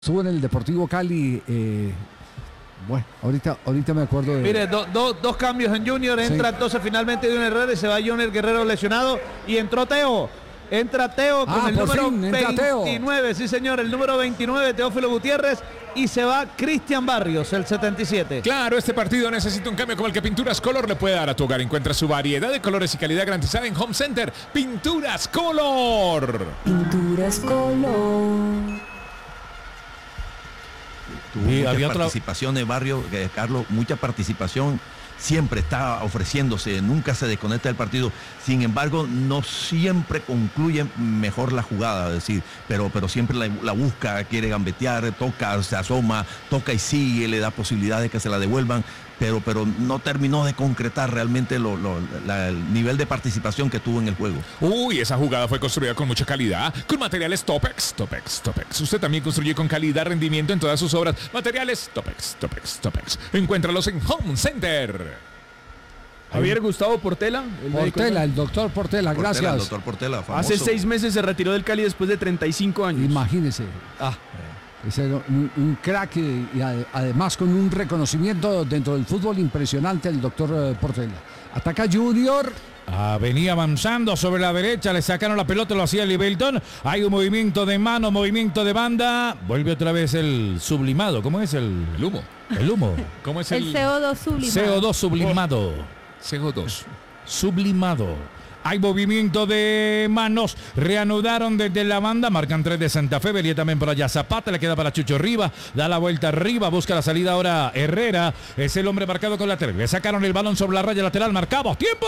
Estuvo en el Deportivo Cali. Bueno, ahorita me acuerdo de... Mire, dos cambios en Junior. Entra entonces finalmente Junior Herrera y se va Junior Guerrero lesionado. Y entró Teo. Entra Teo con el número 29. Sí, señor, el número 29, Teófilo Gutiérrez. Y se va Cristian Barrios, el 77. Claro, este partido necesita un cambio como el que Pinturas Color le puede dar a tu hogar. Encuentra su variedad de colores y calidad garantizada en Home Center. Pinturas Color. Pinturas Color. Tuvo mucha participación en Barrio, Carlos, mucha participación, siempre está ofreciéndose, nunca se desconecta del partido. Sin embargo, no siempre concluye mejor la jugada, es decir, pero siempre la busca, quiere gambetear, toca, se asoma, toca y sigue, le da posibilidades de que se la devuelvan, pero no terminó de concretar realmente el nivel de participación que tuvo en el juego. Uy, esa jugada fue construida con mucha calidad, con materiales Topex. Usted también construye con calidad, rendimiento en todas sus obras. Materiales Topex. Encuéntralos en Home Center. Javier Gustavo Portela. El doctor Portela, gracias. El doctor Portela, famoso. Hace 6 meses se retiró del Cali después de 35 años. Imagínese. Es un crack y además con un reconocimiento dentro del fútbol impresionante el doctor Portela. Ataca Junior. Venía avanzando sobre la derecha, le sacaron la pelota, lo hacía Libelton. Hay un movimiento de mano, movimiento de banda. Vuelve otra vez el sublimado. ¿Cómo es el humo? El humo. ¿Cómo es el CO2 sublimado? CO2 sublimado. CO2 sublimado. Hay movimiento de manos, reanudaron desde la banda, marcan 3 de Santa Fe, venía también por allá Zapata, le queda para Chucho Rivas, da la vuelta arriba, busca la salida ahora Herrera, es el hombre marcado con la 3, le sacaron el balón sobre la raya lateral, marcamos, ¡tiempo!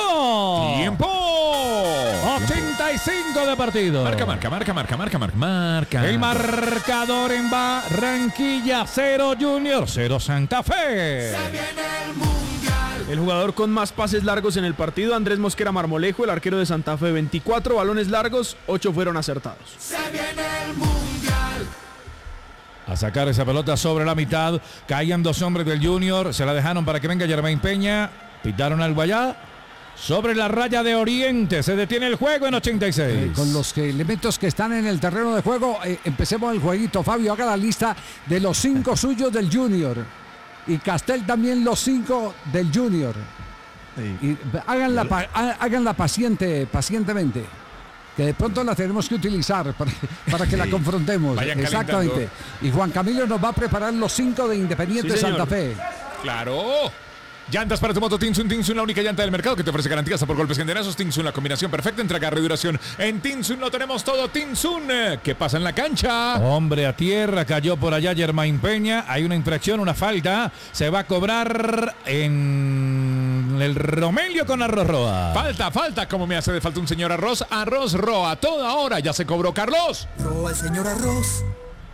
85 de partido. Marca. El marcador en Barranquilla, 0 Junior, 0 Santa Fe. Se viene el Mundial. El jugador con más pases largos en el partido, Andrés Mosquera Marmolejo, el arquero de Santa Fe, 24 balones largos, 8 fueron acertados. Se viene el Mundial. A sacar esa pelota sobre la mitad, caían 2 hombres del Junior, se la dejaron para que venga Germain Peña, pitaron al Guayá. Sobre la raya de Oriente, se detiene el juego en 86. Con los elementos que están en el terreno de juego, empecemos el jueguito. Fabio, haga la lista de los 5 suyos del Junior. Y Castel también los 5 del Junior. Sí. Y háganla pacientemente. Que de pronto la tenemos que utilizar para que la confrontemos. Exactamente. Y Juan Camilo nos va a preparar los 5 de Independiente Santa Fe. Claro. Llantas para tu moto Tinsun, la única llanta del mercado que te ofrece garantías por golpes generosos. Tinsun, la combinación perfecta entre agarre y duración. En Tinsun lo tenemos todo. Tinsun, ¿qué pasa en la cancha? Hombre a tierra, cayó por allá Germain Peña. Hay una infracción, una falta. Se va a cobrar en el Romelio con Arroz Roa. Falta, como me hace de falta un señor Arroz. Arroz Roa, toda hora ya se cobró, Carlos. Roa el señor Arroz.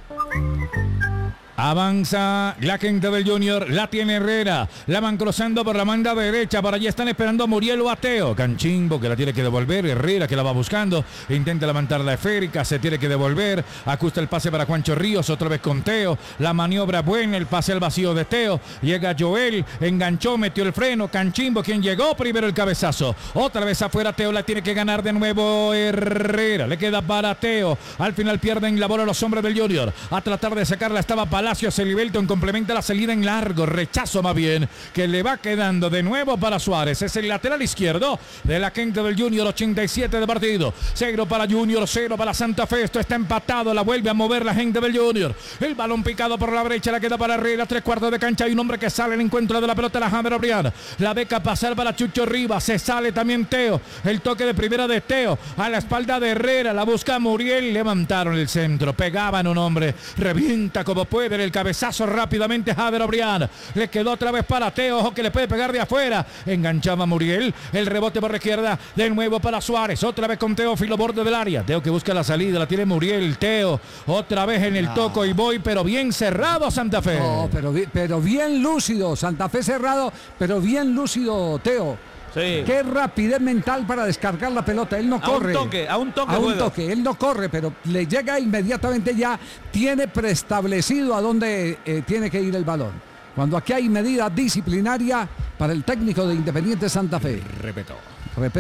Avanza la gente del Junior, la tiene Herrera, la van cruzando por la banda derecha, por allí están esperando a Muriel o a Teo, Canchimbo que la tiene que devolver, Herrera que la va buscando, intenta levantar la esférica, se tiene que devolver, ajusta el pase para Juancho Ríos, otra vez con Teo, la maniobra buena, el pase al vacío de Teo, llega Joel, enganchó, metió el freno, Canchimbo quien llegó, primero el cabezazo, otra vez afuera Teo, la tiene que ganar de nuevo Herrera, le queda para Teo, al final pierden la bola los hombres del Junior, a tratar de sacarla estaba Palacios, Libelton complementa la salida en largo, rechazo más bien, que le va quedando de nuevo para Suárez, es el lateral izquierdo de la gente del Junior, 87 de partido, 0 para Junior, 0 para Santa Fe, esto está empatado, la vuelve a mover la gente del Junior, el balón picado por la brecha, la queda para Herrera, 3/4 de cancha, hay un hombre que sale en encuentro de la pelota, la Javier Obrián, la beca pasar para Chucho Rivas, se sale también Teo, el toque de primera de Teo, a la espalda de Herrera, la busca Muriel, levantaron el centro, pegaban un hombre, revienta como puede, el cabezazo rápidamente Javier Obrián, le quedó otra vez para Teo, ojo que le puede pegar de afuera, enganchaba Muriel, el rebote por la izquierda, de nuevo para Suárez, otra vez con Teófilo, borde del área, Teo que busca la salida, la tiene Muriel, Teo, otra vez en el toco y voy, pero bien cerrado Santa Fe. No, pero bien lúcido, Santa Fe cerrado, pero bien lúcido Teo. Sí. Qué rapidez mental para descargar la pelota. Él no corre. A un toque. Él no corre, pero le llega inmediatamente, ya tiene preestablecido a dónde tiene que ir el balón. Cuando aquí hay medida disciplinaria para el técnico de Independiente Santa Fe. Repito,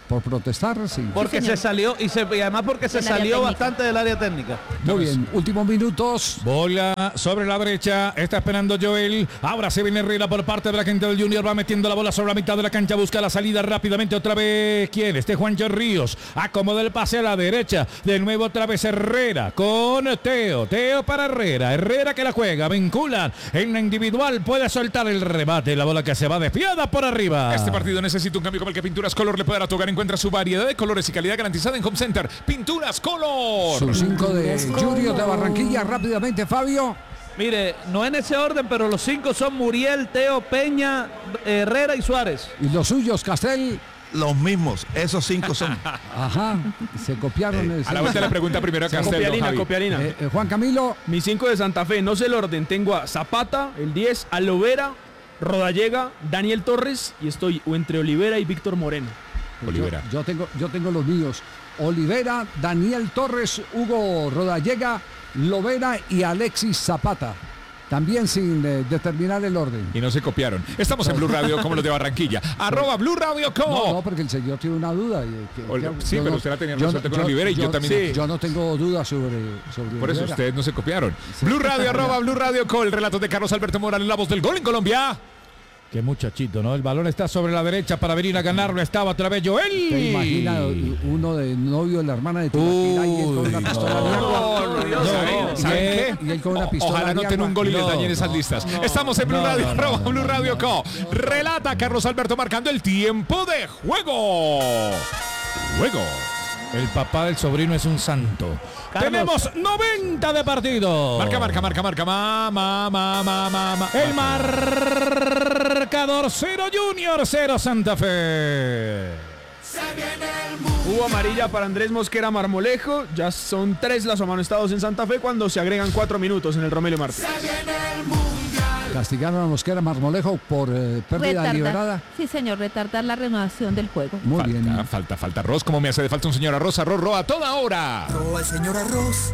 Por protestar, sí. Porque se salió y además porque se salió bastante del área técnica. Muy bien, últimos minutos. Bola sobre la derecha, está esperando Joel. Ahora se viene Herrera por parte de la gente del Junior, va metiendo la bola sobre la mitad de la cancha, busca la salida rápidamente otra vez. ¿Quién? Juancho Ríos. Acomoda el pase a la derecha. De nuevo otra vez Herrera con Teo. Teo para Herrera. Herrera que la juega, vinculan en la individual, puede soltar el remate. La bola que se va desviada por arriba. Este partido necesita un cambio como el que Pinturas Color le puede dar a tu hogar. Encuentra su variedad de colores y calidad garantizada en Home Center. Pinturas Color. Sus 5 de Junior de Barranquilla. Rápidamente, Fabio. Mire, no en ese orden, pero los 5 son Muriel, Teo, Peña, Herrera y Suárez. ¿Y los suyos, Castel? Los mismos, esos 5 son. Ajá, se copiaron. A la vuelta le pregunta primero a Castel. Copialina. Juan Camilo. Mis 5 de Santa Fe, no sé el orden. Tengo a Zapata, el 10, a Lovera, Rodallega, Daniel Torres y estoy entre Olivera y Víctor Moreno. Olivera. Yo tengo los míos. Olivera, Daniel Torres, Hugo Rodallega, Lovera y Alexis Zapata. También sin determinar el orden. Y no se copiaron. Estamos en Blue Radio como los de Barranquilla. @ Blue Radio Co. No, porque el señor tiene una duda. Sí, pero usted la tenía resuelta con Olivera y yo también. Sí. Yo no tengo dudas sobre Por eso Olivera. ustedes no se copiaron. Sí. Blue Radio, @ Blue Radio Co. El relato de Carlos Alberto Morales, la voz del gol en Colombia. Qué muchachito, ¿no? El balón está sobre la derecha para venir a ganarlo. Estaba otra vez Joel. ¿Te imagina uno de novio de la hermana de Tibaquirá y él con una pistola? ¿Saben qué? Ojalá no tenga un gol y les dañen esas listas. Estamos en Blue Radio, @ Blue Radio Co. Relata Carlos Alberto marcando el tiempo de juego. El papá del sobrino es un santo. Carlos. Tenemos 90 de partido. Marca. El marcador 0 Junior, 0 Santa Fe. Hubo amarilla para Andrés Mosquera Marmolejo. Ya son 3 los amonestados en Santa Fe cuando se agregan 4 minutos en el Romelio Martínez. Castigaron a Mosquera Marmolejo por pérdida deliberada. Sí, señor, retardar la renovación del juego. Muy bien. Falta arroz. ¿Cómo me hace de falta un señor arroz? Arroz Roa a toda hora. Roa el señor arroz.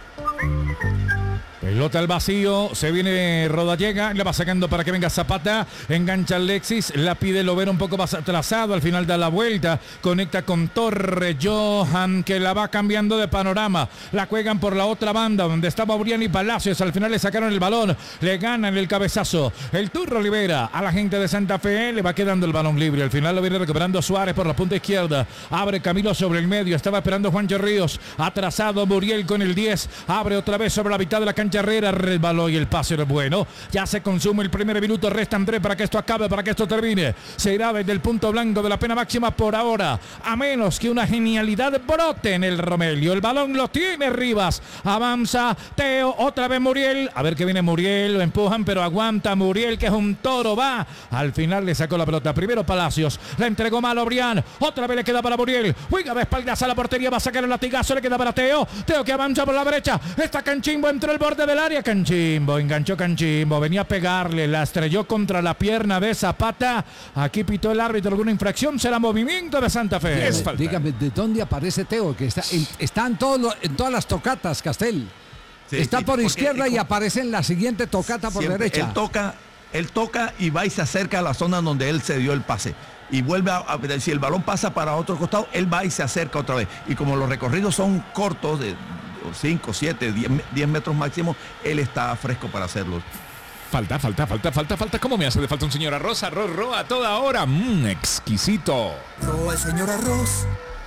Pelota al vacío, se viene Rodallega, le va sacando para que venga Zapata, engancha Alexis, la pide Lovera un poco más atrasado, al final da la vuelta, conecta con Torre, Johan que la va cambiando de panorama, la juegan por la otra banda donde estaba Urián y Palacios, al final le sacaron el balón, le ganan el cabezazo, el Turro libera a la gente de Santa Fe, le va quedando el balón libre, al final lo viene recuperando Suárez por la punta izquierda, abre Camilo sobre el medio, estaba esperando Juancho Ríos, atrasado Muriel con el 10, abre otra vez sobre la mitad de la cancha Herrera, resbaló y el pase era bueno. Ya se consume el primer minuto, resta Andrés para que esto acabe, para que esto termine. Se irá desde el punto blanco de la pena máxima por ahora, a menos que una genialidad brote en el Romelio. El balón lo tiene Rivas, avanza Teo, otra vez Muriel, a ver que viene Muriel, lo empujan pero aguanta Muriel que es un toro, va, al final le sacó la pelota, primero Palacios, la entregó mal Obrián, otra vez le queda para Muriel, juega de espaldas a la portería, va a sacar el latigazo, le queda para Teo que avanza por la derecha, está Canchimbo entre el borde del área, Canchimbo, enganchó Canchimbo, venía a pegarle, la estrelló contra la pierna de Zapata, aquí pitó el árbitro alguna infracción, será movimiento de Santa Fe. Dígame, ¿de dónde aparece Teo? Que está en todas las tocatas, Castel. Sí, está por izquierda y aparece en la siguiente tocata por derecha. Él toca y va y se acerca a la zona donde él se dio el pase. Y vuelve si el balón pasa para otro costado, él va y se acerca otra vez. Y como los recorridos son cortos, de 5, 7, 10 metros máximo, él está fresco para hacerlo. Falta. ¿Cómo me hace de falta un señor arroz? Arroz Roa a toda hora. Exquisito. Roa el señor arroz.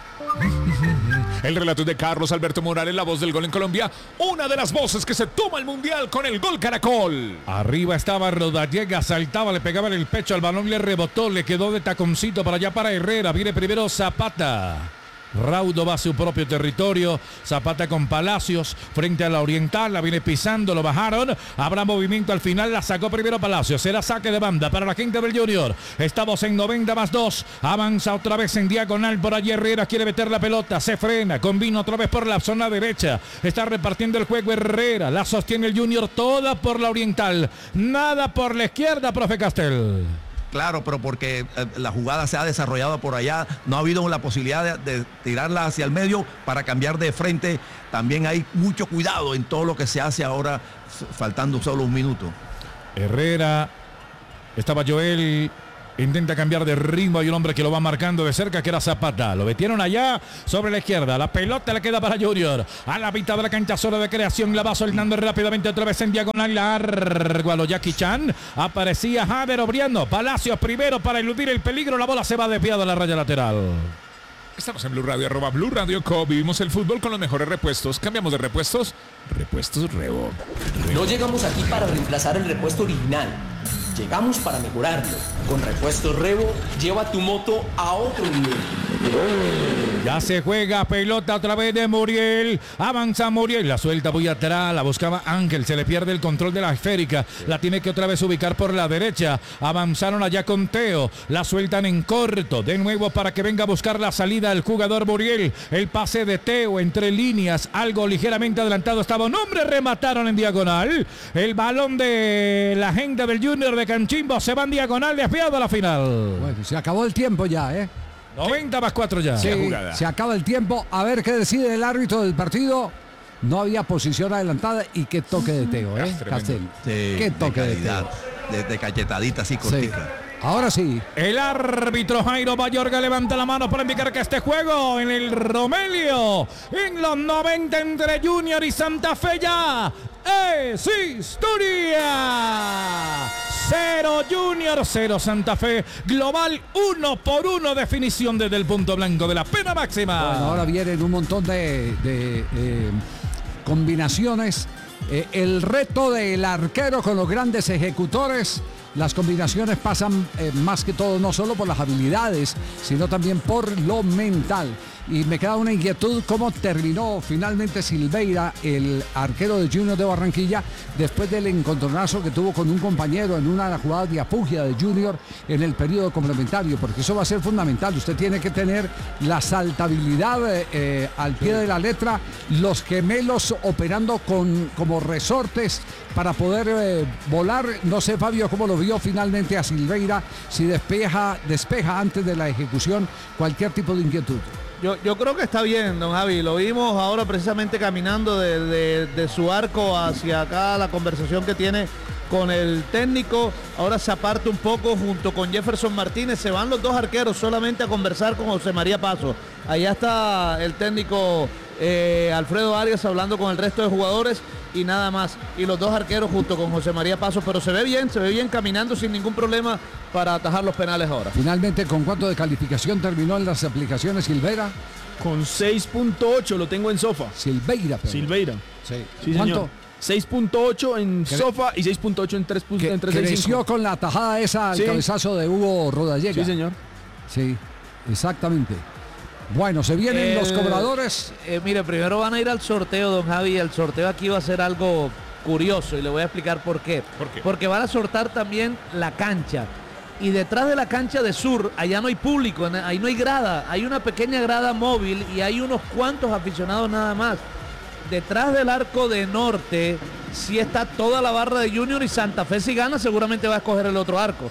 El relato de Carlos Alberto Morales, la voz del gol en Colombia, una de las voces que se toma el mundial con el gol Caracol. Arriba estaba Rodallega, saltaba, le pegaba en el pecho al balón, le rebotó, le quedó de taconcito para allá para Herrera, viene primero Zapata. Raudo va a su propio territorio, Zapata con Palacios frente a la Oriental, la viene pisando, lo bajaron, habrá movimiento al final, la sacó primero Palacios, será saque de banda para la gente del Junior, estamos en 90+2, avanza otra vez en diagonal por allí Herrera, quiere meter la pelota, se frena, combina otra vez por la zona derecha, está repartiendo el juego Herrera, la sostiene el Junior toda por la Oriental, nada por la izquierda, profe Castel. Claro, pero porque la jugada se ha desarrollado por allá, no ha habido la posibilidad de tirarla hacia el medio para cambiar de frente. También hay mucho cuidado en todo lo que se hace ahora, faltando solo un minuto. Herrera, estaba Joel, Intenta cambiar de ritmo. Hay un hombre que lo va marcando de cerca, que era Zapata. Lo metieron allá sobre la izquierda. La pelota le queda para Junior. A la mitad de la cancha, zona de creación. La va soltando rápidamente otra vez en diagonal. Largo a lo Jackie Chan. Aparecía Javier Obriano. Palacios primero para eludir el peligro. La bola se va desviada a la raya lateral. Estamos en Blue Radio, @Blue Radio Co. Vivimos el fútbol con los mejores repuestos. Cambiamos de repuestos. Repuestos Rebo. No llegamos aquí para reemplazar el repuesto original. Llegamos para mejorarlo. Con Repuestos Rebo, lleva tu moto a otro nivel. Ya se juega pelota otra vez de Muriel. Avanza Muriel, la suelta muy atrás, la buscaba Ángel, se le pierde el control de la esférica. La tiene que otra vez ubicar por la derecha. Avanzaron allá con Teo, la sueltan en corto. De nuevo para que venga a buscar la salida el jugador Muriel. El pase de Teo entre líneas, algo ligeramente adelantado estaba un hombre, remataron en diagonal. El balón de la gente del Junior de Canchimbo se va en diagonal, desviado a la final. Bueno, se acabó el tiempo ya, 90+4 ya. Sí, se acaba el tiempo. A ver qué decide el árbitro del partido. No había posición adelantada y qué toque de Teo, Castel. Sí, qué toque de calidad, de cachetadita así cortica. Sí. Ahora sí. El árbitro Jairo Mayorga levanta la mano para indicar que este juego en el Romelio, en los 90 entre Junior y Santa Fe ya es historia. 0 Junior, 0 Santa Fe. Global 1-1, definición desde el punto blanco de la pena máxima. Bueno, ahora vienen un montón de combinaciones. El reto del arquero con los grandes ejecutores. Las combinaciones pasan más que todo no solo por las habilidades, sino también por lo mental. Y me queda una inquietud, ¿cómo terminó finalmente Silveira, el arquero de Junior de Barranquilla, después del encontronazo que tuvo con un compañero en una jugada de apugia de Junior en el periodo complementario? Porque eso va a ser fundamental. Usted tiene que tener la saltabilidad al pie de la letra, los gemelos operando como resortes para poder volar. No sé, Fabio, cómo lo vio finalmente a Silveira, si despeja antes de la ejecución cualquier tipo de inquietud. Yo creo que está bien, don Javi. Lo vimos ahora precisamente caminando de su arco hacia acá, la conversación que tiene con el técnico. Ahora se aparta un poco junto con Jefferson Martínez. Se van los dos arqueros solamente a conversar con José María Paso. Allá está el técnico Alfredo Arias hablando con el resto de jugadores y nada más. Y los dos arqueros junto con José María Paso. Pero se ve bien caminando sin ningún problema para atajar los penales ahora. Finalmente, ¿con cuánto de calificación terminó en las aplicaciones Silveira? Con 6.8, lo tengo en Sofa. Silveira. Silveira. Sí. ¿Cuánto? 6.8 en Sofa y 6.8 en 3.5. Creció con la tajada esa, el cabezazo de Hugo Rodallega. Sí, señor. Sí, exactamente. Bueno, se vienen los cobradores. Mire, primero van a ir al sorteo, don Javi. El sorteo aquí va a ser algo curioso y le voy a explicar por qué. ¿Por qué? Porque van a sortar también la cancha. Y detrás de la cancha de sur, allá no hay público, ahí no hay grada. Hay una pequeña grada móvil y hay unos cuantos aficionados nada más. Detrás del arco de norte, sí está toda la barra de Junior y Santa Fe, si gana, seguramente va a escoger el otro arco.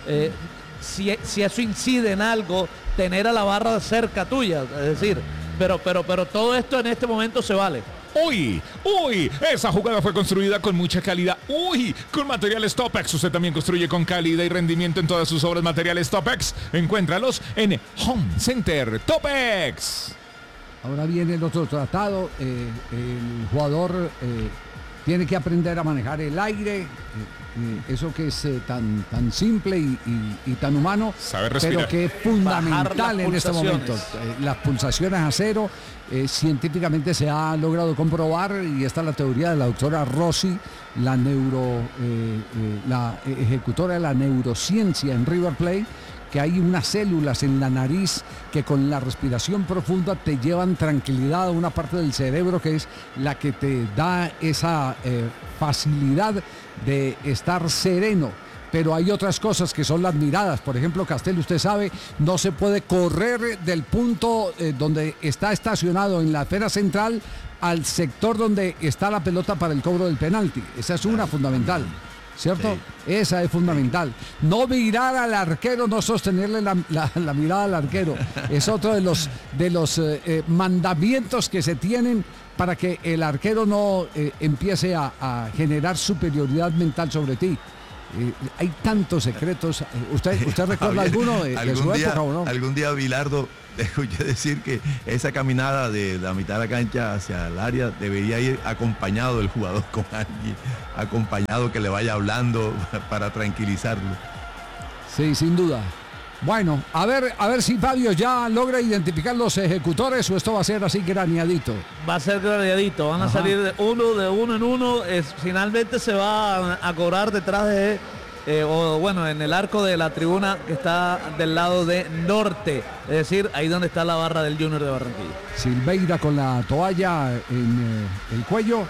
Si eso incide en algo, tener a la barra cerca tuya, es decir, pero todo esto en este momento se vale. Uy, esa jugada fue construida con mucha calidad. Con materiales Topex. Usted también construye con calidad y rendimiento en todas sus obras. Materiales Topex. Encuéntralos en Home Center Topex. Ahora viene el otro tratado. El jugador tiene que aprender a manejar el aire. Eso que es tan simple y tan humano, sabe respirar, pero que es fundamental en este momento. Las pulsaciones a cero, científicamente se ha logrado comprobar, y está la teoría de la doctora Rossi, la ejecutora de la neurociencia en River Plate, que hay unas células en la nariz que con la respiración profunda te llevan tranquilidad a una parte del cerebro que es la que te da esa facilidad de estar sereno. Pero hay otras cosas que son las miradas. Por ejemplo, Castel, usted sabe, no se puede correr del punto donde está estacionado en la esfera central al sector donde está la pelota para el cobro del penalti. Esa es una fundamental, ¿cierto? Sí. Esa es fundamental. No mirar al arquero, no sostenerle la mirada al arquero. Es otro de los mandamientos que se tienen para que el arquero no empiece a generar superioridad mental sobre ti. Hay tantos secretos. ¿Usted recuerda Javier, alguno de su época o no? Algún día, Bilardo, escuché decir que esa caminada de la mitad de la cancha hacia el área debería ir acompañado del jugador, con alguien acompañado que le vaya hablando para tranquilizarlo. Sí, sin duda. Bueno, a ver si Fabio ya logra identificar los ejecutores o esto va a ser así graneadito. Va a ser graneadito, van a salir de uno en uno. Finalmente se va a cobrar detrás de, en el arco de la tribuna que está del lado de norte. Es decir, ahí donde está la barra del Junior de Barranquilla. Silveira con la toalla en el cuello.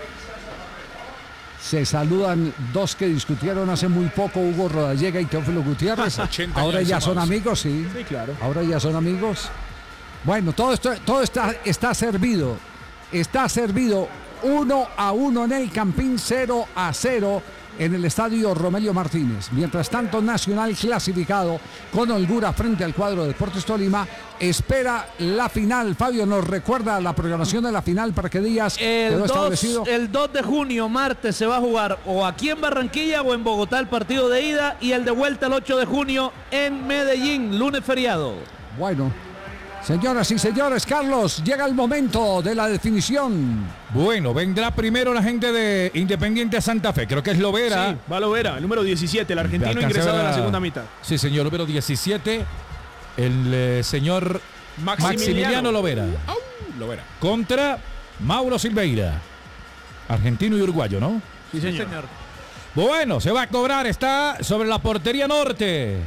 Se saludan dos que discutieron hace muy poco, Hugo Rodallega y Teófilo Gutiérrez. Ahora ya son amigos, sí. Sí, claro. Ahora ya son amigos. Bueno, todo está servido. Está servido 1-1 en el Campín, 0-0 en el estadio Romelio Martínez. Mientras tanto, Nacional clasificado con holgura frente al cuadro de Deportes Tolima. Espera la final. Fabio, ¿nos recuerda la programación de la final para qué días quedó establecido? El 2 de junio, martes, se va a jugar o aquí en Barranquilla o en Bogotá el partido de ida, y el de vuelta el 8 de junio en Medellín, lunes feriado. Bueno, señoras y señores, Carlos, llega el momento de la definición. Bueno, vendrá primero la gente de Independiente Santa Fe, creo que es Lovera. Sí, va Lovera, el número 17, el argentino ingresado en la segunda mitad. Sí, señor, número 17, el señor Maximiliano Lovera. Lovera. Contra Mauro Silveira, argentino y uruguayo, ¿no? Sí, señor. Bueno, se va a cobrar, está sobre la portería norte.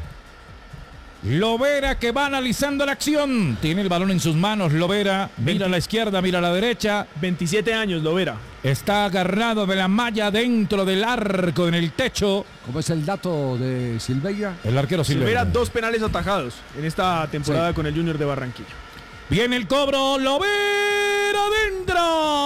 Lovera, que va analizando la acción. Tiene el balón en sus manos, Lovera. Mira a la izquierda, mira a la derecha. 27 años, Lovera. Está agarrado de la malla dentro del arco, en el techo. ¿Cómo es el dato de Silveira? El arquero Silveira. 2 penales atajados en esta temporada con el Junior de Barranquilla. Viene el cobro, Lovera dentro.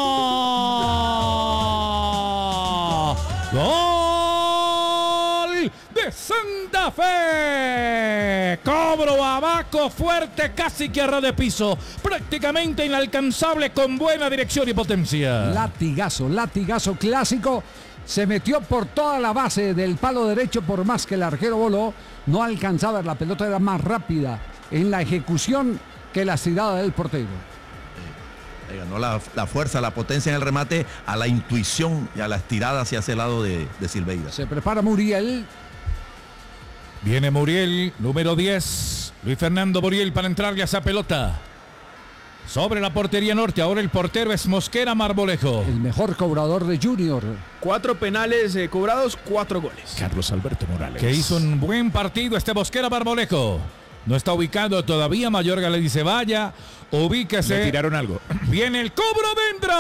¡Gol de Santa Fe! Cobro abajo, fuerte, casi que a ras de piso. Prácticamente inalcanzable, con buena dirección y potencia. Latigazo clásico. Se metió por toda la base del palo derecho, por más que el arquero voló. No alcanzaba, la pelota era más rápida en la ejecución que la estirada del portero. Le ganó la fuerza, la potencia en el remate a la intuición y a la estirada hacia ese lado de Silveira. Se prepara Muriel. Viene Muriel, número 10. Luis Fernando Muriel para entrarle a esa pelota. Sobre la portería norte, ahora el portero es Mosquera Marmolejo. El mejor cobrador de Junior. 4 penales cobrados, 4 goles. Carlos Alberto Morales. Que hizo un buen partido este Mosquera Marmolejo. No está ubicado todavía, Mayorga le dice vaya, ubíquese. Le tiraron algo. Viene el cobro dentro.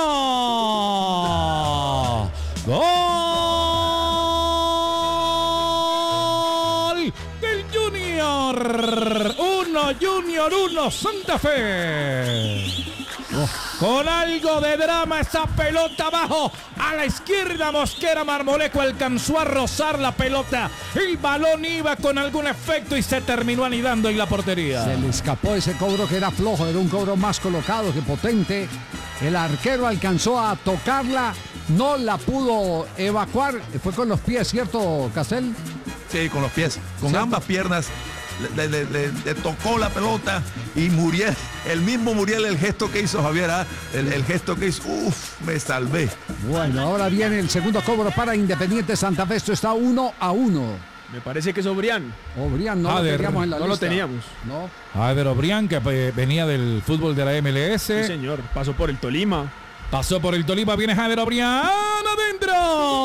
Gol del Junior. 1 Junior, 1 Santa Fe. Con algo de drama, esa pelota abajo a la izquierda. Mosquera Marmolejo alcanzó a rozar la pelota. El balón iba con algún efecto y se terminó anidando en la portería. Se le escapó ese cobro que era flojo, era un cobro más colocado que potente. El arquero alcanzó a tocarla, no la pudo evacuar. Fue con los pies, ¿cierto, Castel? Sí, con los pies, con ¿cierto? Ambas piernas. Le tocó la pelota y Muriel, el mismo Muriel, el gesto que hizo Javier, el gesto que hizo, me salvé. Bueno, ahora viene el segundo cobro para Independiente Santa Fe. Esto está 1-1. Me parece que es Obrián. Obrián no lo teníamos en la lista. No lo teníamos. No. Ader Obrián, que venía del fútbol de la MLS. Sí, señor. Pasó por el Tolima. Viene Jader Obrián. ¡Adentro!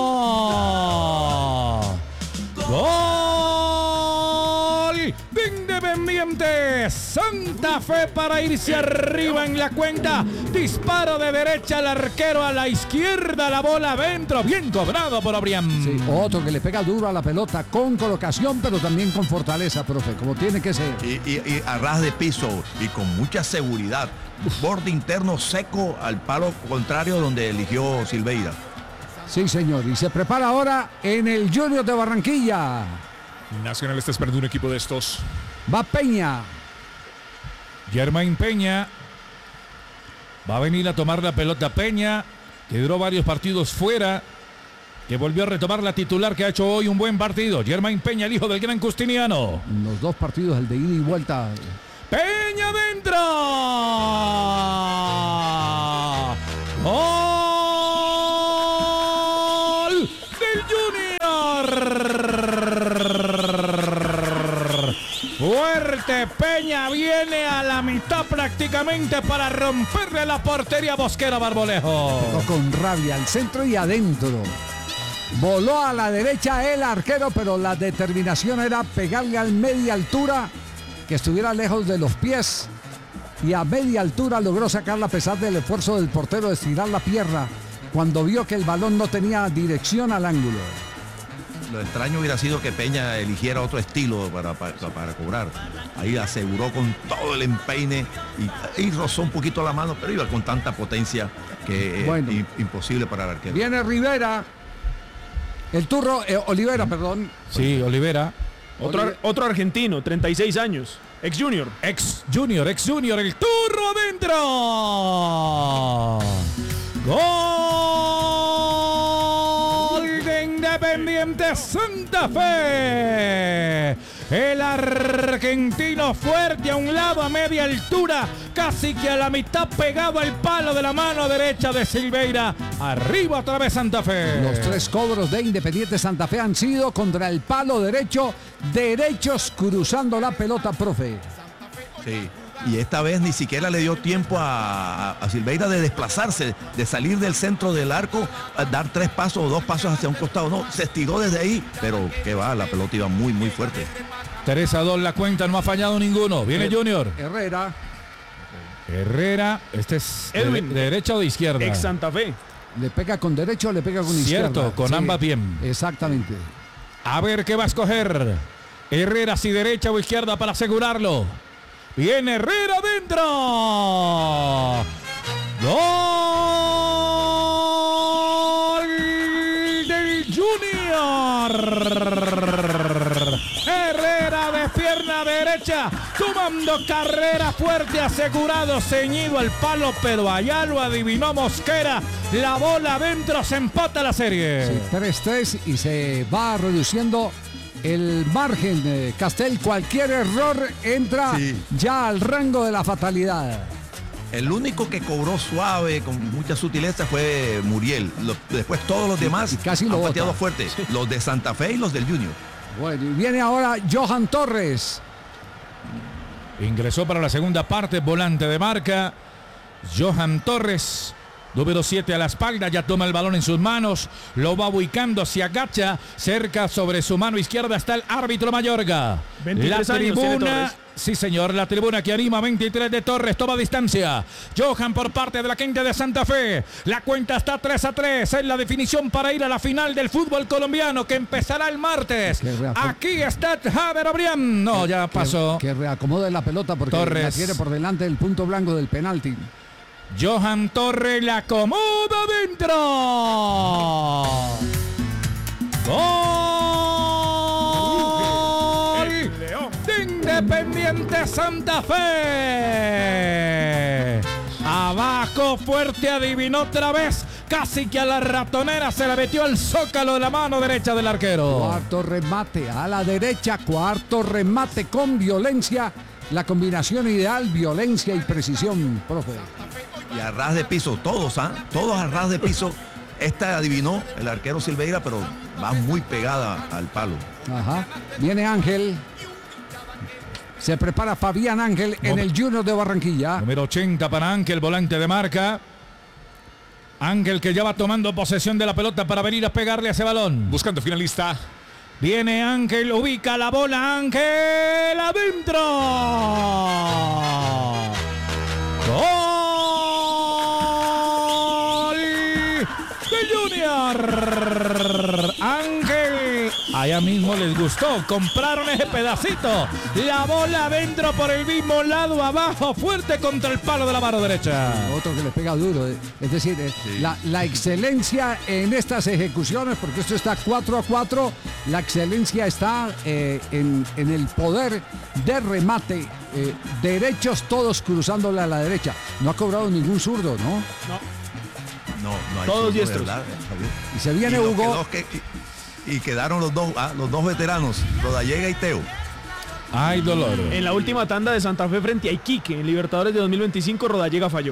¡Gol de Independiente Santa Fe para irse arriba en la cuenta! Disparo de derecha al arquero, a la izquierda, la bola adentro. Bien cobrado por Obrián. Sí, otro que le pega duro a la pelota, con colocación, pero también con fortaleza, profe, como tiene que ser. Y a ras de piso y con mucha seguridad. Borde interno seco al palo contrario donde eligió Silveira. Sí, señor. Y se prepara ahora en el Junior de Barranquilla. Nacional está esperando un equipo de estos. Va Peña. Germain Peña. Va a venir a tomar la pelota Peña, que duró varios partidos fuera. que volvió a retomar la titular, que ha hecho hoy un buen partido. Germain Peña, el hijo del gran Custiniano. Los dos partidos, el de ida y vuelta. Peña dentro. ¡Gol del Junior! Fuerte Peña, viene a la mitad prácticamente para romperle la portería Mosquera Marmolejo. Pegó con rabia al centro y adentro. Voló a la derecha el arquero, pero la determinación era pegarle a media altura, que estuviera lejos de los pies, y a media altura logró sacarla a pesar del esfuerzo del portero de estirar la pierna cuando vio que el balón no tenía dirección al ángulo. Lo extraño hubiera sido que Peña eligiera otro estilo para cobrar. Ahí aseguró con todo el empeine y rozó un poquito la mano, pero iba con tanta potencia que bueno, imposible para el arquero. Viene Rivera. El turro, Olivera, perdón. Sí, Olivera. Otro argentino, 36 años. Ex Junior, el turro adentro. Gol de Independiente Santa Fe. El argentino fuerte a un lado a media altura, casi que a la mitad pegado al palo de la mano derecha de Silveira. Arriba otra vez Santa Fe. Los 3 cobros de Independiente Santa Fe han sido contra el palo derecho, derechos cruzando la pelota, profe. Sí, y esta vez ni siquiera le dio tiempo a Silveira de desplazarse, de salir del centro del arco, a dar 3 pasos o 2 pasos hacia un costado. No, se estiró desde ahí, pero que va, la pelota iba muy, muy fuerte. 3-2 la cuenta, no ha fallado ninguno. Viene Junior. Herrera, este es Edwin, de derecha o de izquierda. Ex Santa Fe. ¿Le pega con derecho o le pega con izquierda? Cierto, con ambas bien. Exactamente. A ver qué va a escoger. Herrera, si derecha o izquierda para asegurarlo. Viene Herrera dentro. Gol del Junior. Herrera de pierna derecha, tomando carrera fuerte, asegurado, ceñido al palo, pero allá lo adivinó Mosquera. La bola adentro, se empata la serie. Sí, 3-3 y se va reduciendo el margen. Castel, cualquier error entra ya al rango de la fatalidad. El único que cobró suave, con mucha sutileza, fue Muriel. Después todos los demás casi lo han pateado fuerte. Los de Santa Fe y los del Junior. Bueno, y viene ahora Johan Torres. Ingresó para la segunda parte, volante de marca. Johan Torres, número 7 a la espalda, ya toma el balón en sus manos, lo va ubicando, se agacha, cerca sobre su mano izquierda está el árbitro Mayorga. 23 años tiene Torres. Sí señor, la tribuna que anima, 23 de Torres, toma distancia. Johan por parte de la gente de Santa Fe. La cuenta está 3-3, es la definición para ir a la final del fútbol colombiano que empezará el martes. Aquí está Javier Obrián. No, ya pasó. Que reacomode la pelota porque Torres la tiene por delante del punto blanco del penalti. Johan Torres la acomoda dentro. ¡Gol de Independiente Santa Fe! Abajo fuerte, adivinó otra vez. Casi que a la ratonera se le metió el zócalo de la mano derecha del arquero. Cuarto remate a la derecha, cuarto remate con violencia. La combinación ideal, violencia y precisión, profe. Y a ras de piso, todos a ras de piso. Esta adivinó el arquero Silveira, pero va muy pegada al palo. Ajá. Viene Ángel. Se prepara Fabián Ángel en el Junior de Barranquilla. Número 80 para Ángel, volante de marca. Ángel que ya va tomando posesión de la pelota para venir a pegarle a ese balón. Buscando finalista. Viene Ángel, ubica la bola, Ángel, adentro. ¡Gol de Junior! Ángel, allá mismo les gustó, compraron ese pedacito. La bola adentro por el mismo lado, abajo, fuerte contra el palo de la mano derecha. Otro que le pega duro, es decir, la excelencia en estas ejecuciones, porque esto está 4-4, la excelencia está en el poder de remate, derechos todos cruzándole a la derecha. No ha cobrado ningún zurdo, ¿no? No hay todos zurdo, diestros. ¿verdad, Y se viene Hugo. Y quedaron los dos veteranos, Rodallega y Teo. Ay, dolor. En la última tanda de Santa Fe frente a Iquique, en Libertadores de 2025, Rodallega falló.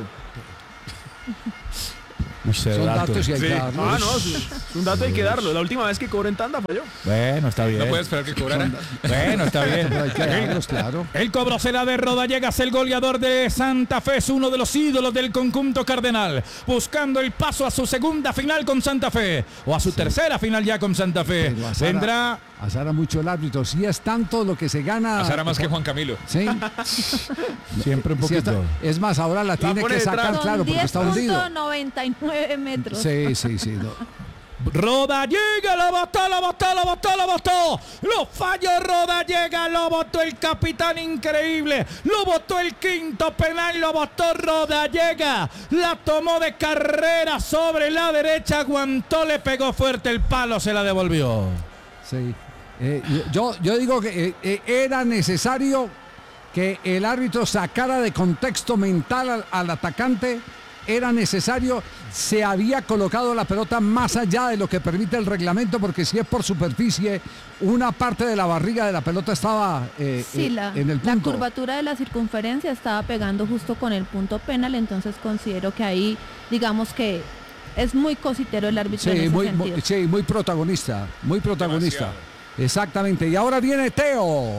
Son datos y hay que darlos. No, es un dato, hay que darlo. La última vez que cobró en tanda falló. Bueno, está bien. No puede esperar que cobrara. Bueno, está bien. Hay que darlos, claro. El cobro será de Rodallegas, el goleador de Santa Fe, es uno de los ídolos del conjunto cardenal, buscando el paso a su segunda final con Santa Fe, o a su tercera final ya con Santa Fe. Vendrá... Azara mucho el árbitro. Si es tanto lo que se gana. Azara más que Juan Camilo. Sí. Siempre un poquito. Es más, ahora la tiene que sacar, claro, porque está hundido. 10.99 metros. Sí. No. Rodallega, lo botó. Lo falló Rodallega, lo botó el capitán increíble. Lo botó el quinto penal, lo botó Rodallega. La tomó de carrera sobre la derecha, aguantó, le pegó fuerte el palo, se la devolvió. Sí. Yo digo que era necesario que el árbitro sacara de contexto mental al atacante. Era necesario, se había colocado la pelota más allá de lo que permite el reglamento, porque si es por superficie, una parte de la barriga de la pelota estaba en el punto. La curvatura de la circunferencia estaba pegando justo con el punto penal, entonces considero que ahí, digamos que es muy cositero el árbitro en ese sentido. Muy protagonista. Demasiado. Exactamente. Y ahora viene Teo.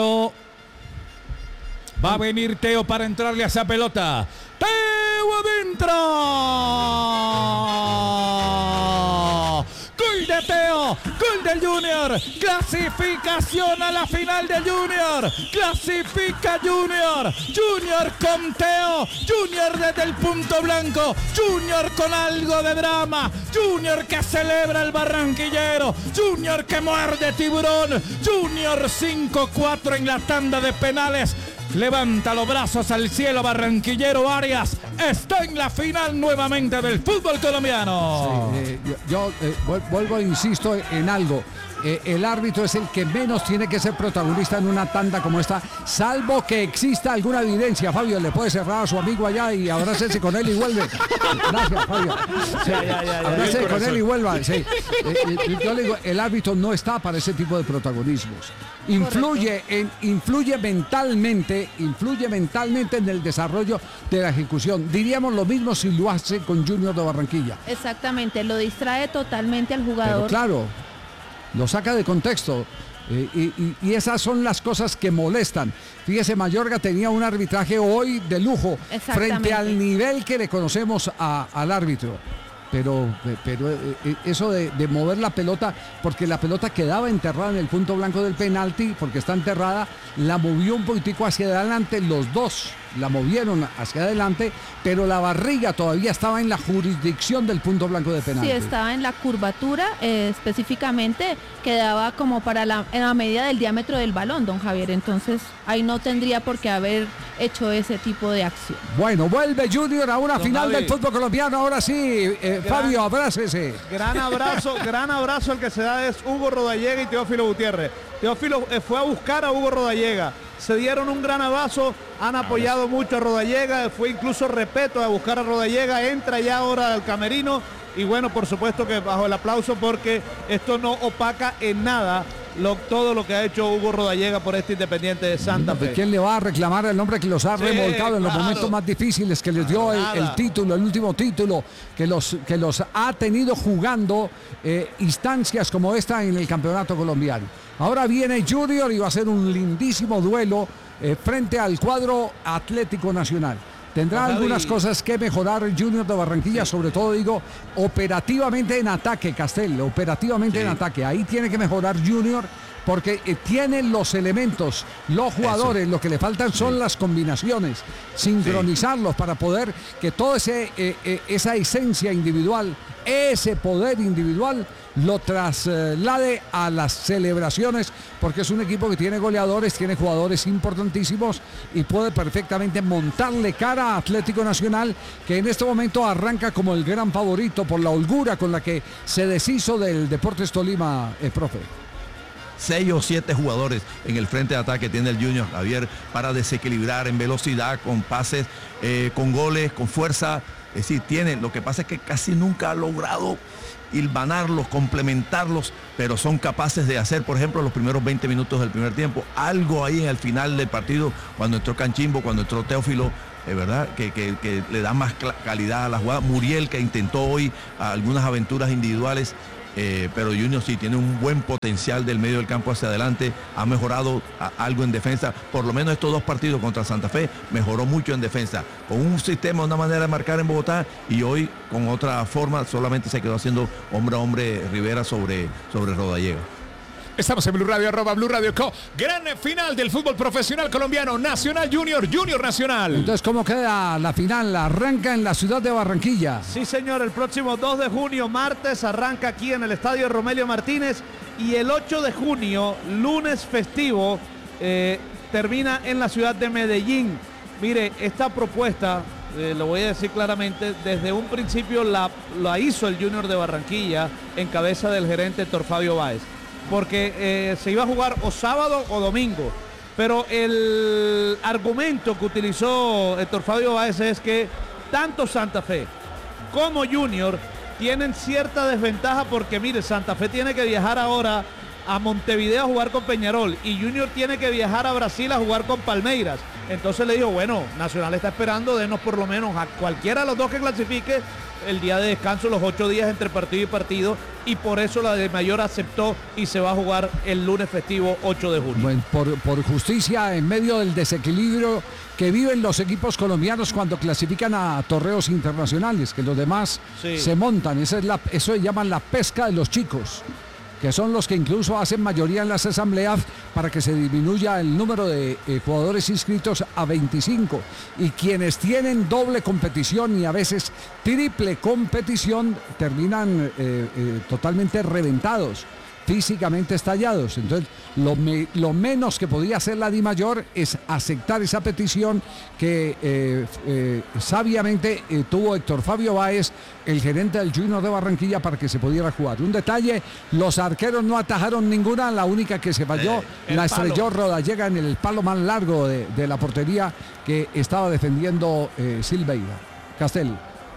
Va a venir Teo para entrarle a esa pelota. ¡Teo adentro! ¡Gol de Teo! ¡Gol del Junior! ¡Clasificación a la final del Junior! ¡Clasifica Junior! ¡Junior con Teo! ¡Junior desde el punto blanco! ¡Junior con algo de drama! ¡Junior que celebra el barranquillero! ¡Junior que muerde tiburón! ¡Junior 5-4 en la tanda de penales! Levanta los brazos al cielo barranquillero Arias. Está en la final nuevamente del fútbol colombiano. Sí, yo vuelvo, insisto en algo. El árbitro es el que menos tiene que ser protagonista en una tanda como esta, salvo que exista alguna evidencia. Fabio, le puede cerrar a su amigo allá y abrácese con él y vuelve. Gracias, Fabio. Sí, abrácese con él y vuelva. Sí. Yo le digo, el árbitro no está para ese tipo de protagonismos. Influye mentalmente en el desarrollo de la ejecución. Diríamos lo mismo si lo hace con Junior de Barranquilla. Exactamente, lo distrae totalmente al jugador. Pero claro, lo saca de contexto. Y esas son las cosas que molestan. Fíjese, Mayorga tenía un arbitraje hoy de lujo frente al nivel que le conocemos al árbitro. Pero eso de mover la pelota, porque la pelota quedaba enterrada en el punto blanco del penalti, porque está enterrada, la movió un poquitico hacia adelante, los dos la movieron hacia adelante, pero la barriga todavía estaba en la jurisdicción del punto blanco de penalti. Sí, estaba en la curvatura, específicamente quedaba como en la medida del diámetro del balón, don Javier, entonces ahí no tendría por qué haber hecho ese tipo de acción. Bueno, vuelve Junior a una final del fútbol colombiano, ahora sí, Fabio, abrácese. Gran abrazo, el que se da es Hugo Rodallega y Teófilo Gutiérrez. Teófilo fue a buscar a Hugo Rodallega, se dieron un gran abrazo, han apoyado mucho a Rodallega, fue incluso Repeto a buscar a Rodallega, entra ya ahora al camerino y bueno, por supuesto que bajo el aplauso porque esto no opaca en nada todo lo que ha hecho Hugo Rodallega por este Independiente de Santa Fe. ¿Quién le va a reclamar el nombre que los ha remolcado en los momentos más difíciles, que les dio el título, el último título, que los ha tenido jugando instancias como esta en el campeonato colombiano? Ahora viene Junior y va a ser un lindísimo duelo frente al cuadro Atlético Nacional. Tendrá algunas cosas que mejorar el Junior de Barranquilla, sobre todo digo, operativamente en ataque, Castel, operativamente en ataque. Ahí tiene que mejorar Junior porque tiene los elementos, los jugadores, lo que le faltan son las combinaciones, sincronizarlos para poder que toda esa esencia individual, ese poder individual lo traslade a las celebraciones, porque es un equipo que tiene goleadores, tiene jugadores importantísimos y puede perfectamente montarle cara a Atlético Nacional, que en este momento arranca como el gran favorito por la holgura con la que se deshizo del Deportes Tolima, profe. 6 o 7 jugadores en el frente de ataque tiene el Junior, Javier, para desequilibrar en velocidad, con pases, con goles, con fuerza. Es decir, tiene, lo que pasa es que casi nunca ha logrado hilvanarlos, complementarlos, pero son capaces de hacer, por ejemplo, los primeros 20 minutos del primer tiempo, algo ahí en el final del partido, cuando entró Canchimbo, cuando entró Teófilo, ¿verdad? Que le da más calidad a la jugada. Muriel, que intentó hoy algunas aventuras individuales, pero Junior sí tiene un buen potencial del medio del campo hacia adelante, ha mejorado algo en defensa, por lo menos estos 2 partidos contra Santa Fe, mejoró mucho en defensa, con un sistema, una manera de marcar en Bogotá, y hoy con otra forma, solamente se quedó haciendo hombre a hombre Rivera sobre Rodallega. Estamos en Blue Radio, @Blue Radio Co. Gran final del fútbol profesional colombiano, Nacional Junior, Junior Nacional. Entonces, ¿cómo queda la final? Arranca en la ciudad de Barranquilla. Sí, señor, el próximo 2 de junio, martes, arranca aquí en el estadio Romelio Martínez, y el 8 de junio, lunes festivo, termina en la ciudad de Medellín. Mire, esta propuesta, lo voy a decir claramente, desde un principio la hizo el Junior de Barranquilla en cabeza del gerente Héctor Fabio Báez, porque se iba a jugar o sábado o domingo, pero el argumento que utilizó Héctor Fabio Báez es que tanto Santa Fe como Junior tienen cierta desventaja, porque mire, Santa Fe tiene que viajar ahora a Montevideo a jugar con Peñarol y Junior tiene que viajar a Brasil a jugar con Palmeiras. Entonces le dijo, bueno, Nacional está esperando, denos por lo menos a cualquiera de los dos que clasifique el día de descanso, los 8 días entre partido y partido, y por eso la de Mayor aceptó y se va a jugar el lunes festivo 8 de junio. Bueno, por justicia, en medio del desequilibrio que viven los equipos colombianos cuando clasifican a torneos internacionales, que los demás se montan, eso se llama la pesca de los chicos, que son los que incluso hacen mayoría en las asambleas para que se disminuya el número de jugadores inscritos a 25. Y quienes tienen doble competición y a veces triple competición terminan totalmente reventados, físicamente estallados. Entonces, lo menos que podía hacer la DIMAYOR es aceptar esa petición que sabiamente tuvo Héctor Fabio Báez, el gerente del Junior de Barranquilla, para que se pudiera jugar. Un detalle, los arqueros no atajaron ninguna, la única que se falló la estrelló Rodallega en el palo más largo de la portería que estaba defendiendo Silveira. Castel.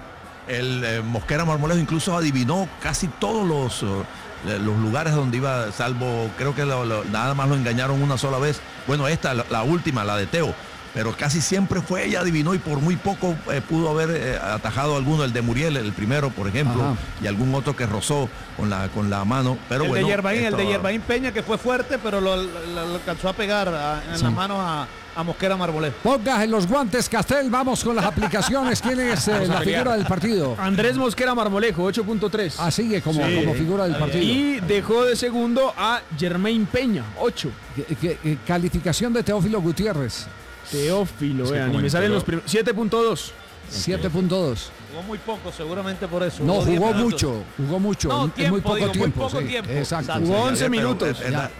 El Mosquera Marmolejo incluso adivinó casi todos los lugares donde iba, salvo creo que nada más lo engañaron una sola vez. Bueno, esta, la última, la de Teo, pero casi siempre fue ella, adivinó, y por muy poco pudo haber atajado alguno, el de Muriel, el primero, por ejemplo. Ajá. Y algún otro que rozó con la mano. Pero el de Yerbaín Peña, que fue fuerte, pero lo alcanzó a pegar en las manos a Mosquera Marmolejo. Pongas en los guantes, Castel, vamos con las aplicaciones. ¿Quién es la figura del partido? Andrés Mosquera Marmolejo, 8.3. Ah, sigue como figura del partido. Y dejó de segundo a Jermaine Peña, 8. Calificación de Teófilo Gutiérrez. Teófilo, vean, y me salen los primeros. 7.2. 7.2. Jugó muy poco, seguramente por eso. No, jugó mucho. No, en muy poco tiempo. Exacto. Jugó 11 minutos.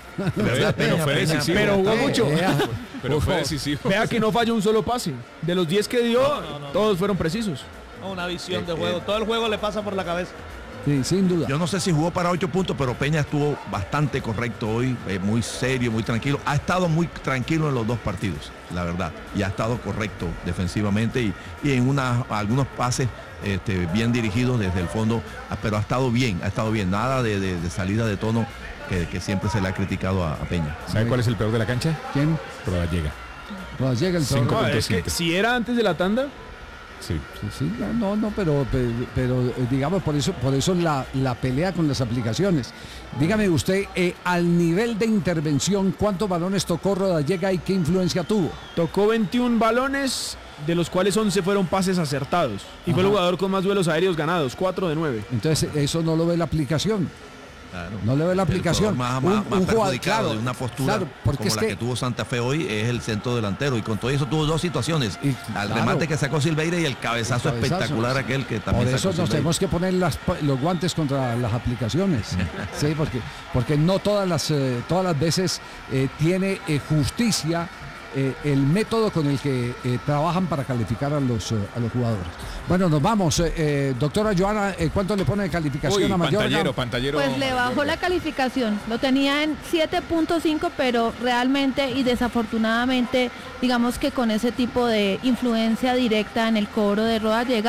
Pero jugó mucho. Pero fue decisivo. Vea que no falló un solo pase. De los 10 que dio, todos fueron precisos. Una visión de juego. Todo el juego le pasa por la cabeza. Sí, sin duda. Yo no sé si jugó para 8 puntos, pero Peña estuvo bastante correcto hoy, muy serio, muy tranquilo. Ha estado muy tranquilo en los 2 partidos, la verdad. Y ha estado correcto defensivamente y en algunos pases bien dirigidos desde el fondo, pero ha estado bien. Nada de salida de tono que siempre se le ha criticado a Peña. ¿Sabe cuál es el peor de la cancha? ¿Quién? Rodallega. Rodallega, el peor. No, es que si era antes de la tanda. Sí, pero digamos, por eso la pelea con las aplicaciones. Dígame usted, al nivel de intervención, ¿cuántos balones tocó Rodallega y qué influencia tuvo? Tocó 21 balones, de los cuales 11 fueron pases acertados. Y fue el jugador con más duelos aéreos ganados, 4 de 9. Entonces, eso no lo ve la aplicación. Claro. No le ve la aplicación. Más perjudicado de una postura como la que tuvo Santa Fe hoy es el centro delantero, y con todo eso tuvo 2 situaciones, al remate que sacó Silveira y el cabezazo espectacular aquel que también por eso sacó nos tenemos que poner los guantes contra las aplicaciones. Sí, porque no todas las veces tiene justicia el método con el que trabajan para calificar a los jugadores. Bueno, nos vamos. Doctora Joana, ¿cuánto le pone de calificación a Mayorga? Pantallero. Pues le bajó la calificación. Lo tenía en 7.5, pero realmente y desafortunadamente, digamos que con ese tipo de influencia directa en el cobro de Rodallega,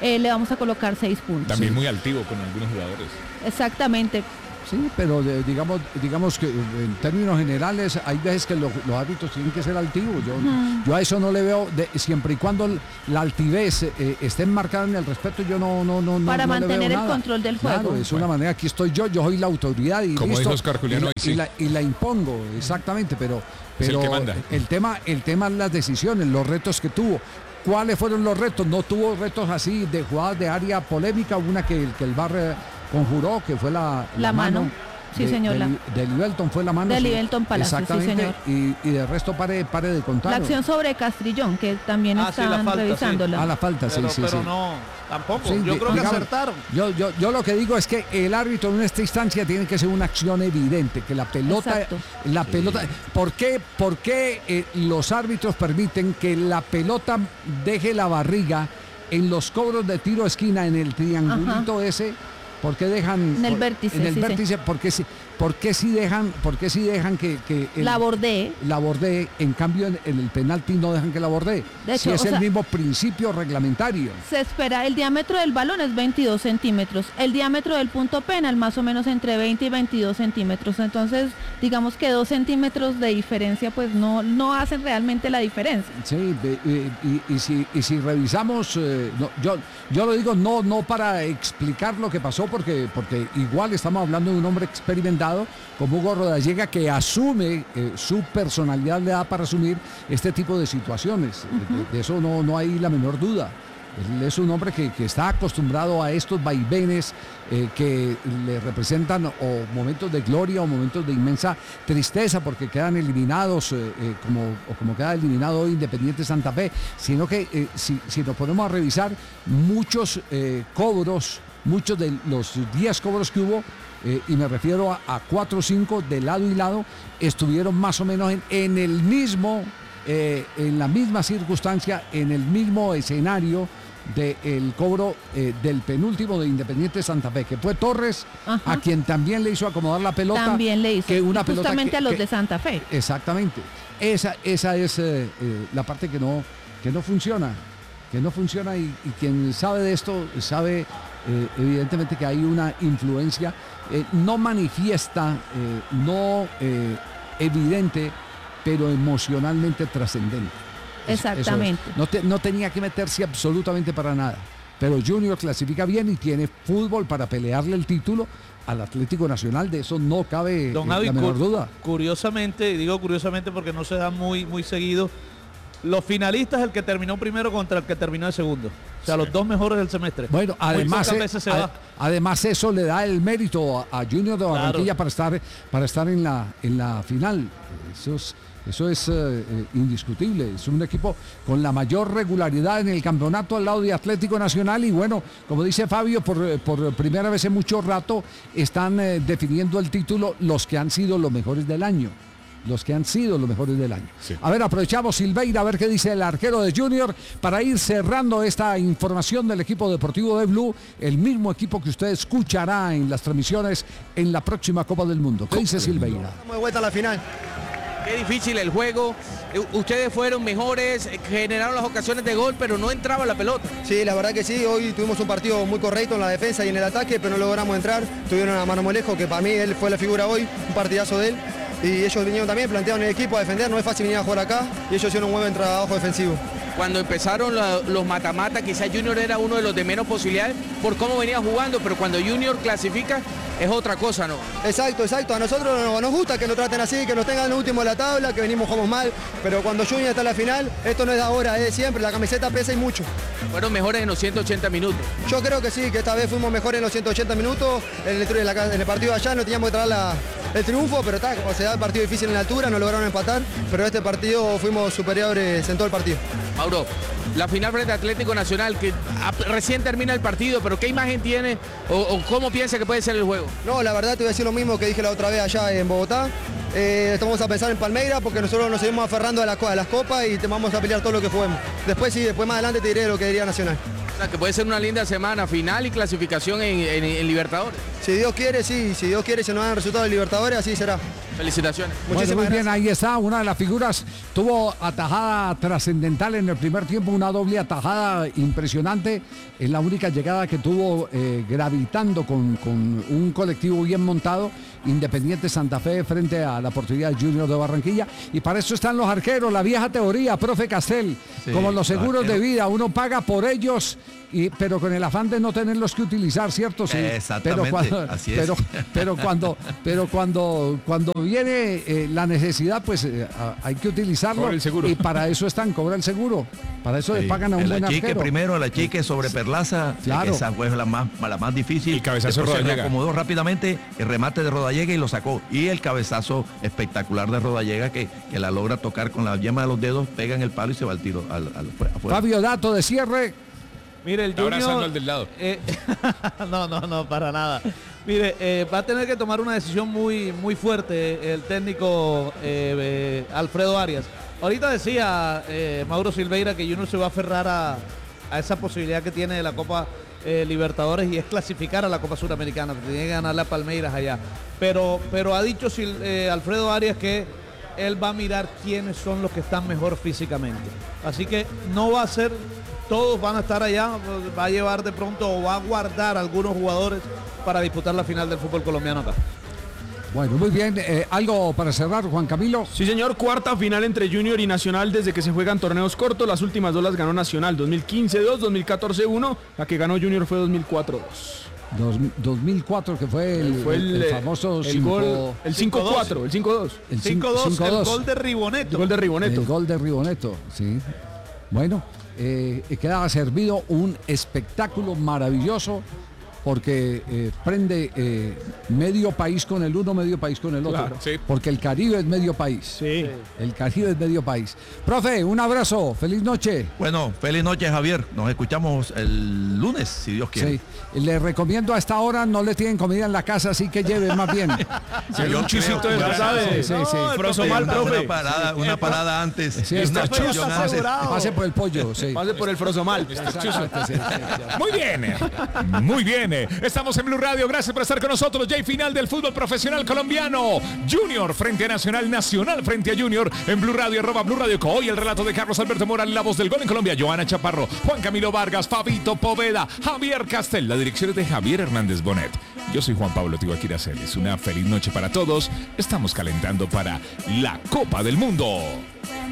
le vamos a colocar 6 puntos. También muy altivo con algunos jugadores. Exactamente. Sí, pero digamos que en términos generales hay veces que los árbitros tienen que ser altivos. Yo a eso no le veo, siempre y cuando la altivez esté enmarcada en el respeto, yo no para no mantener le veo el nada. control del juego. Claro, es una manera, aquí estoy yo soy la autoridad y como listo, dijo Oscar Julián hoy, sí. y la impongo, exactamente, pero el que manda. el tema es las decisiones, los retos que tuvo. ¿Cuáles fueron los retos? No tuvo retos así de jugadas de área polémica, una que el VAR conjuró, que fue la mano. Sí, señor. De Livelton fue la mano. De Livelton Palacio, exactamente, sí, señor. Y de resto pare de contar. La acción sobre Castrillón, que también están revisándola. Sí. La falta, pero no, tampoco. Sí, yo creo que acertaron. Yo lo que digo es que el árbitro en esta instancia tiene que ser una acción evidente, que la pelota... Exacto. ¿Por qué los árbitros permiten que la pelota deje la barriga en los cobros de tiro a esquina, en el triangulito ese? ¿Por qué dejan en el vértice? En el vértice, ¿por qué sí dejan que la bordee? La bordee, en cambio en el penalti no dejan que la bordee. De hecho, es el mismo principio reglamentario. Se espera, el diámetro del balón es 22 centímetros, el diámetro del punto penal más o menos entre 20 y 22 centímetros. Entonces, digamos que 2 centímetros de diferencia pues no hacen realmente la diferencia. Sí, y si revisamos, yo lo digo no para explicar lo que pasó, porque igual estamos hablando de un hombre experimentado como Hugo Rodallega, que asume, su personalidad le da para asumir este tipo de situaciones. De eso no hay la menor duda. Él es un hombre que está acostumbrado a estos vaivenes que le representan o momentos de gloria o momentos de inmensa tristeza porque quedan eliminados, como queda eliminado hoy Independiente Santa Fe, sino que si nos ponemos a revisar muchos cobros, muchos de los 10 cobros que hubo, y me refiero a 4 o 5 de lado y lado, estuvieron más o menos en el mismo, en la misma circunstancia, en el mismo escenario del cobro del penúltimo de Independiente Santa Fe, que fue Torres, a quien también le hizo acomodar la pelota. También le hizo, que una justamente a los de Santa Fe. Exactamente. Esa es la parte que no funciona. Que no funciona y quien sabe de esto sabe evidentemente que hay una influencia no manifiesta, no evidente, pero emocionalmente trascendente. Exactamente. No tenía que meterse absolutamente para nada. Pero Junior clasifica bien y tiene fútbol para pelearle el título al Atlético Nacional. De eso no cabe la menor duda. Curiosamente, digo curiosamente porque no se da muy seguido, los finalistas el que terminó primero contra el que terminó de segundo. O sea, los dos mejores del semestre. Bueno, además eso le da el mérito a Junior de Barranquilla, claro, para estar en la final. Eso es indiscutible. Es un equipo con la mayor regularidad en el campeonato al lado de Atlético Nacional y bueno, como dice Fabio, por primera vez en mucho rato están definiendo el título los que han sido los mejores del año. Sí. A ver, aprovechamos Silveira a ver qué dice el arquero de Junior para ir cerrando esta información del equipo deportivo de Blue, el mismo equipo que usted escuchará en las transmisiones en la próxima Copa del Mundo. ¿Qué dice Silveira? Estamos de vuelta a la final. Qué difícil el juego, ustedes fueron mejores, generaron las ocasiones de gol, pero no entraba la pelota. Sí, la verdad que sí, hoy tuvimos un partido muy correcto en la defensa y en el ataque, pero no logramos entrar. Tuvieron a Marmolejo, que para mí él fue la figura hoy, un partidazo de él. Y ellos vinieron también, plantearon el equipo a defender, no es fácil venir a jugar acá, y ellos hicieron un buen trabajo defensivo. Cuando empezaron los mata-mata, quizás Junior era uno de los de menos posibilidades por cómo venía jugando, pero cuando Junior clasifica es otra cosa, ¿no? Exacto, a nosotros nos gusta que nos traten así, que nos tengan el último de la tabla, que venimos jugamos mal, pero cuando Junior está en la final, esto no es de ahora, es de siempre, la camiseta pesa y mucho. Fueron mejores en los 180 minutos. Yo creo que sí, que esta vez fuimos mejores en los 180 minutos, en el partido de allá no teníamos que traer el triunfo, pero está, como se da el partido difícil en la altura, no lograron empatar, pero este partido fuimos superiores en todo el partido. Mauro, la final frente a Atlético Nacional, que recién termina el partido, pero ¿qué imagen tiene o cómo piensa que puede ser el juego? No, la verdad te voy a decir lo mismo que dije la otra vez allá en Bogotá. Estamos a pensar en Palmeiras porque nosotros nos seguimos aferrando a las copas y te vamos a pelear todo lo que juguemos. Después más adelante te diré lo que diría Nacional. O sea, que puede ser una linda semana, final y clasificación en Libertadores. Si Dios quiere, sí. Si Dios quiere, se nos dan resultados de Libertadores, así será. Felicitaciones. Bueno, muy bien, ahí está, una de las figuras tuvo atajada trascendental en el primer tiempo, una doble atajada impresionante, es la única llegada que tuvo gravitando con un colectivo bien montado, Independiente Santa Fe frente a la Portuguesa Junior de Barranquilla, y para eso están los arqueros, la vieja teoría, profe Castel, como los seguros de vida, uno paga por ellos, pero con el afán de no tenerlos que utilizar, ¿cierto? Sí. Exactamente, así es. Pero cuando viene la necesidad, pues hay que utilizarlo. Cobra el seguro. Y para eso cobra el seguro. Para eso le pagan a un buen arquero. Primero, la chique sobre Perlaza, claro. Esa fue la más difícil. El cabezazo de Rodallega. Rodallega. Se acomodó rápidamente, el remate de Rodallega y lo sacó. Y el cabezazo espectacular de Rodallega que la logra tocar con la yema de los dedos, pega en el palo y se va al tiro afuera. Fabio, dato de cierre. Mire, el Junior... abrazando al del lado. No, para nada. Mire, va a tener que tomar una decisión muy fuerte el técnico Alfredo Arias. Ahorita decía Mauro Silveira que Junior se va a aferrar a esa posibilidad que tiene de la Copa Libertadores y es clasificar a la Copa Suramericana. Tiene que ganarle a Palmeiras allá. Pero ha dicho Alfredo Arias que él va a mirar quiénes son los que están mejor físicamente. Así que no va a ser... Todos van a estar allá, va a llevar de pronto o va a guardar algunos jugadores para disputar la final del fútbol colombiano acá. Bueno, muy bien. ¿Algo para cerrar, Juan Camilo? Sí, señor. Cuarta final entre Junior y Nacional desde que se juegan torneos cortos. Las últimas dos las ganó Nacional. 2015-2, 2014-1. La que ganó Junior fue 2004-2. 2004, que fue el famoso el 5-4, el 5-2. El 5-2, el gol de Riboneto. El gol de Riboneto. El gol de Riboneto, sí. Bueno. Quedaba servido un espectáculo maravilloso porque prende medio país con el uno, medio país con el otro. Claro, sí. Porque el Caribe es medio país. Sí. El Caribe es medio país. Profe, un abrazo, feliz noche. Bueno, feliz noche, Javier. Nos escuchamos el lunes, si Dios quiere. Sí. Le recomiendo a esta hora no le tienen comida en la casa, así que lleve más bien. Sí, un chisito de ¿sabe? Sí. Frosomal, profe. Una parada antes. Sí, una está estación antes. Pase por el pollo, sí. Pase por el Frosomal. Muy bien. Estamos en Blue Radio. Gracias por estar con nosotros. Ya hay final del fútbol profesional colombiano. Junior frente a Nacional, Nacional frente a Junior en Blue Radio, @Blue Radio Co. Hoy el relato de Carlos Alberto Mora, la voz del gol en Colombia, Joana Chaparro, Juan Camilo Vargas, Fabito Poveda, Javier Castel. La dirección es de Javier Hernández Bonet. Yo soy Juan Pablo Tibaquira Celis. Una feliz noche para todos. Estamos calentando para la Copa del Mundo.